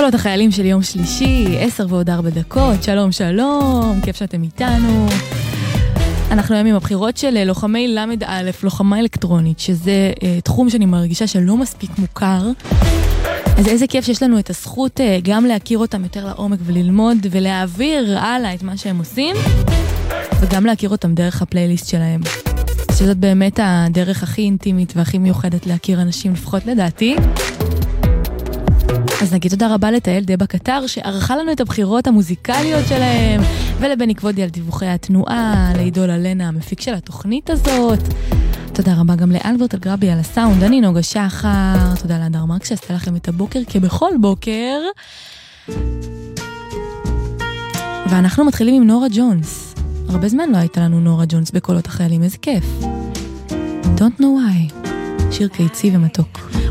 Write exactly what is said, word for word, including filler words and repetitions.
קולות החיילים של יום שלישי, עשר ועוד ארבע דקות, שלום שלום, כיף שאתם איתנו. אנחנו היום עם הבחירות של לוחמי למד א', לוחמה אלקטרונית, שזה אה, תחום שאני מרגישה שלא מספיק מוכר. אז איזה כיף שיש לנו את הזכות אה, גם להכיר אותם יותר לעומק וללמוד ולהעביר הלאה את מה שהם עושים, וגם להכיר אותם דרך הפלייליסט שלהם. שזאת באמת הדרך הכי אינטימית והכי מיוחדת להכיר אנשים, לפחות לדעתי. אז נגיד תודה רבה לתהל דבה קטר שערכה לנו את הבחירות המוזיקליות שלהם, ולבני כבודי על דיווחי התנועה, לעידול אלנה המפיק של התוכנית הזאת. תודה רבה גם לאלברט אלגרבי על הסאונד, אני נוגה שחר, תודה לאדר מרק שעשתה לכם את הבוקר כבכל בוקר. ואנחנו מתחילים עם נורה ג'ונס. הרבה זמן לא הייתה לנו נורה ג'ונס בקולות החיילים, איזה כיף. Don't know why, שיר קיצי ומתוק.